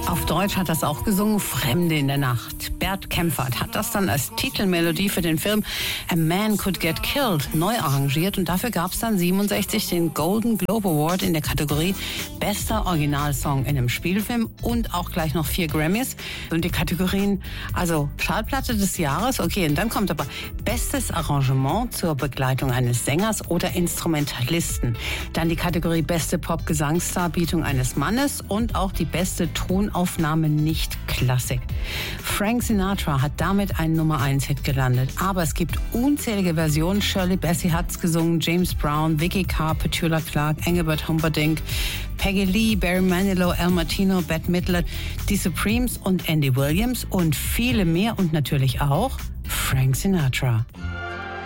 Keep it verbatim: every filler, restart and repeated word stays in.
Auf Deutsch hat das auch gesungen, Fremde in der Nacht. Bert Kaempfert hat das dann als Titelmelodie für den Film A Man Could Get Killed neu arrangiert und dafür gab es dann siebenundsechzig den Golden Globe Award in der Kategorie Bester Originalsong in einem Spielfilm und auch gleich noch vier Grammys. Und die Kategorien, also Schallplatte des Jahres, okay, und dann kommt aber Bestes Arrangement zur Begleitung eines Sängers oder Instrumentalisten. Dann die Kategorie Beste Pop-Gesangsdarbietung eines Mannes und auch die beste Tonaufnahme nicht Klassik. Frank Sinatra hat damit einen Nummer eins Hit gelandet. Aber es gibt unzählige Versionen. Shirley Bassey hat's gesungen, James Brown, Vicky Carr, Petula Clark, Engelbert Humperdinck, Peggy Lee, Barry Manilow, Al Martino, Bette Midler, die Supremes und Andy Williams und viele mehr und natürlich auch Frank Sinatra.